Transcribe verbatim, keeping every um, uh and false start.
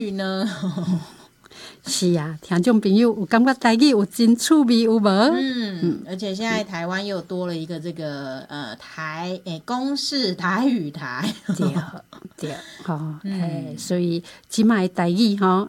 语呢？ 是啊，听众朋友有感觉台语有真趣味有无？ 嗯嗯，而且现在台湾又多了一个这个呃台诶公视台语台， 对对，吼、哦，嗯，所以即卖台语吼。